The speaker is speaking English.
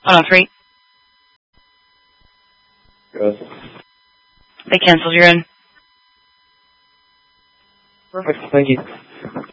On 3. Good. They canceled. You're in. Perfect. Thank you.